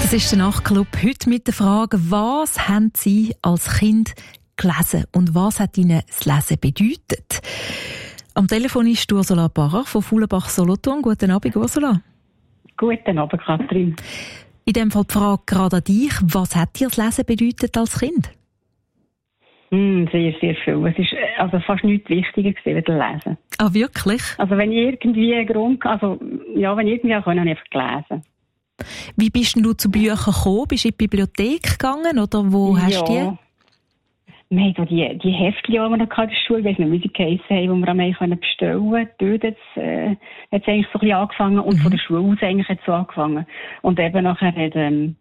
Das ist der Nachtclub. Heute mit der Frage, was haben Sie als Kind gelesen und was hat Ihnen das Lesen bedeutet? Am Telefon ist Ursula Barrer von Fuhlenbach-Solothurn. Guten Abend, Ursula. Guten Abend, Katrin. In dem Fall die Frage gerade an dich. Was hat dir das Lesen bedeutet als Kind? Sehr, sehr viel. Es ist also fast nichts wichtiger gewesen, als Lesen. Ah, wirklich? Also wenn ich irgendwie einen Grund, wenn ich irgendwie habe ich einfach gelesen. Wie bist denn du zu Büchern gekommen? Bist du in die Bibliothek gegangen oder wo hast du die? Wir haben die Heftchen, die wir noch in der Schule, ich weiss nicht, wie sie geheissen haben, die wir am bestellen konnten. Dort hat es eigentlich so ein bisschen angefangen und von der Schule aus eigentlich hat es so angefangen. Und eben nachher hat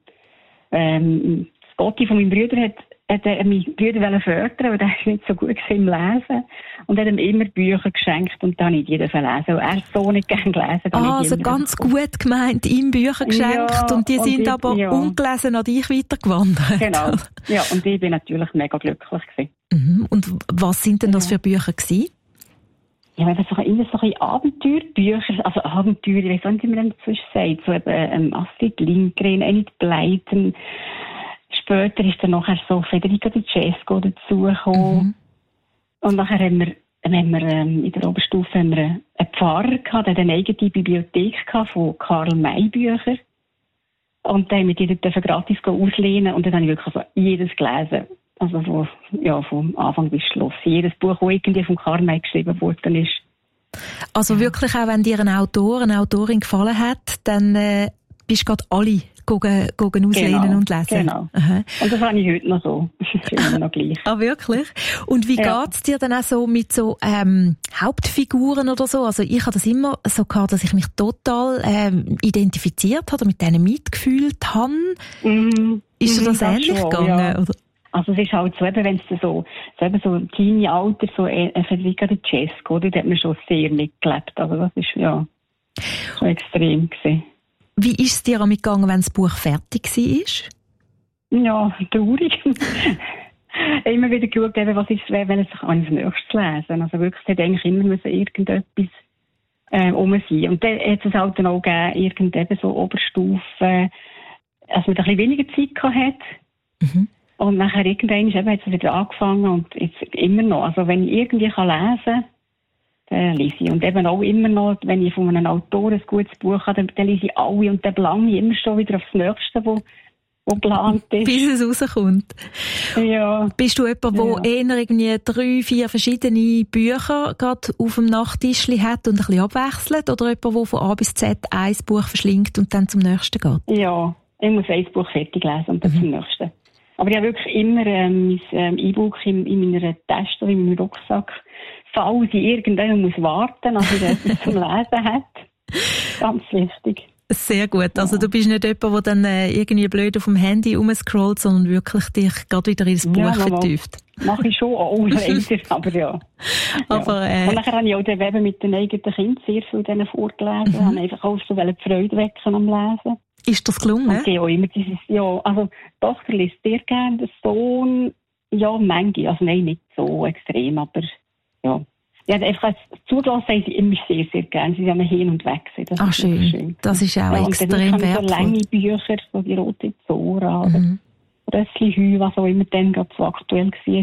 das Gotti von meinem Bruder hat meinen Bruder fördern, weil der ist nicht so gut im Lesen. Und hat ihm immer Bücher geschenkt und dann habe ich die lesen. Und er ist so nicht gerne gelesen. Also ganz gut gemeint, ihm Bücher geschenkt und die sind aber ungelesen an dich weitergewandert. Genau. Ja, und ich bin natürlich mega glücklich gewesen. Mhm. Und was sind denn das für Bücher gewesen? Ja, das so ein Abenteuerbücher, also Abenteuer, ich weiß nicht, wie man dazu sagt, so eben Astrid Lindgren, Enid Blyton. Später ist dann nachher so Federica Di Cesco dazugekommen. Und nachher haben wir in der Oberstufe einen Pfarrer gehabt, der hat eine eigene Bibliothek gehabt von Karl May Büchern. Und dann haben wir die dort gratis auslehnen und dann habe ich wirklich also jedes gelesen. Also vom Anfang bis Schluss. Jedes Buch, das irgendwie von Karl May geschrieben worden ist. Also wirklich auch, wenn dir ein Autor, eine Autorin gefallen hat, dann bist du gerade alle auslehnen und lesen. Genau. Aha. Und das habe ich heute noch so. Das ist immer noch gleich. Ah, wirklich? Und wie geht's dir dann auch so mit so Hauptfiguren oder so? Also ich habe das immer so gehabt, dass ich mich total identifiziert habe, mit denen mitgefühlt habe. Ist dir das ähnlich gegangen? Ja. Oder? Also es ist halt so, eben, wenn es so im Teenie-Alter, so Federica Di Cesco, dort hat man schon sehr mitgelebt. Also das ist schon extrem gewesen. Wie ist es dir damit gegangen, wenn das Buch fertig war? Ja, traurig. Immer wieder geschaut, was ist, wenn es sich an das Nächste lesen. Also wirklich, es hat eigentlich immer irgendetwas sein. Und dann hat es halt dann auch gegeben, irgendetwas so Oberstufe, als man ein bisschen weniger Zeit hatte. Und nachher irgendwann hat es wieder angefangen und jetzt immer noch. Also wenn ich irgendwie lesen kann, dann lese ich. Und eben auch immer noch, wenn ich von einem Autor ein gutes Buch habe, dann lese ich alle und dann belange ich immer schon wieder aufs Nächste, wo geplant ist. Bis es rauskommt. Ja. Bist du jemand, der eher irgendwie 3-4 verschiedene Bücher gerade auf dem Nachttischli hat und ein bisschen abwechselt? Oder jemand, der von A bis Z ein Buch verschlingt und dann zum nächsten geht? Ja, ich muss ein Buch fertig lesen und dann zum nächsten. Aber ich habe wirklich immer mein E-Book in meiner Tasche oder in meinem Rucksack, falls ich irgendwann muss warten, als ich etwas zum Lesen hat. Ganz wichtig. Sehr gut. Also du bist nicht jemand, der dann irgendwie blöd auf dem Handy rumscrollt, sondern wirklich dich gerade wieder ins Buch vertieft. Mache ich schon auch, leider, aber ja. Aber, und nachher habe ich auch den Weben mit den eigenen Kindern sehr viel denen vorgelesen. Habe einfach auch so die Freude wecken am Lesen. Ist das gelungen? Und auch immer also die Tochter liest sehr gerne, der Sohn, manchmal, also nein, nicht so extrem, aber ja. Ja, einfach zugelassen haben sie immer sehr, sehr gerne. Sie haben hin und weg gesehen. Das ist schön. Das ist auch extrem wertvoll. So lange Bücher, so die Rote Zora oder Rössli-Hü, was auch immer dann gerade so aktuell war.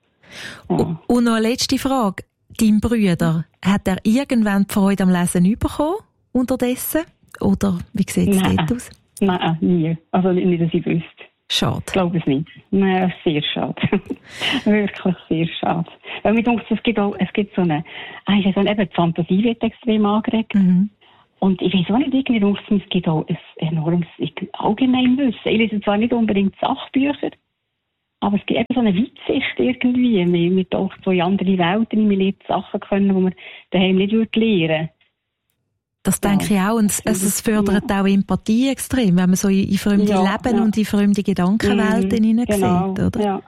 Ja. Und noch eine letzte Frage. Dein Bruder, hat er irgendwann die Freude am Lesen bekommen unterdessen? Oder wie sieht es dort aus? Nein, nie. Also nicht, dass ich wüsste. Schade. Ich glaube es nicht. Nein, sehr schade. Wirklich sehr schade. Weil mir denkt, es gibt so eine, die Fantasie wird extrem angeregt. Und ich weiß auch nicht, irgendwie es gibt auch ein enormes Allgemeinwissen. Ich lese zwar nicht unbedingt Sachbücher, aber es gibt eben so eine Weitsicht irgendwie. Man taucht so in andere Welten, man lernt Sachen können, die man daheim nicht lernen würde. Das denke ich auch. Und es fördert auch Empathie extrem, wenn man so in fremde Leben und in fremde Gedankenwelten hineinsieht, oder? Ja.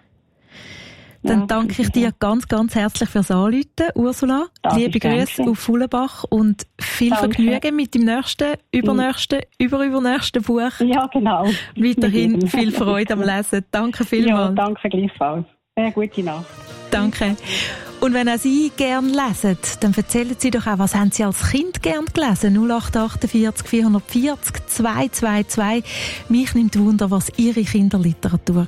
Dann danke ich dir ganz, ganz herzlich fürs Anrufen, Ursula. Liebe Grüße auf Fuhlenbach und viel Vergnügen mit dem nächsten, übernächsten Buch. Ja, genau. Weiterhin viel Freude am Lesen. Danke vielmals. Ja, danke gleichfalls. Gute Nacht. Danke. Und wenn auch Sie gerne lesen, dann erzählen Sie doch auch, was haben Sie als Kind gerne gelesen? 0848 440 222. Mich nimmt Wunder, was Ihre Kinderliteratur